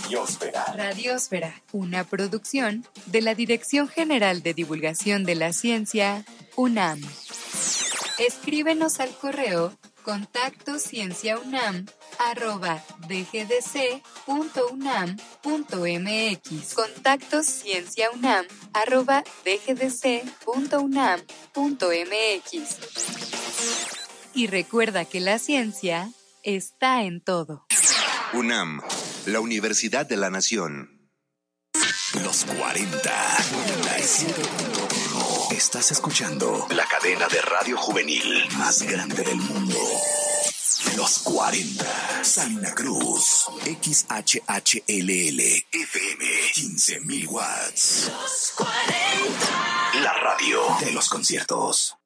Radiósfera. Radiósfera, una producción de la Dirección General de Divulgación de la Ciencia, UNAM. Escríbenos al correo contactoscienciaunam@dgdc.unam.mx. contactoscienciaunam@dgdc.unam.mx. Y recuerda que la ciencia está en todo. UNAM, la Universidad de la Nación. Los 40. Estás escuchando la cadena de radio juvenil más grande del mundo. Los 40. Salina Cruz. XHHLL FM. 15,000 watts. Los 40. La radio de los conciertos.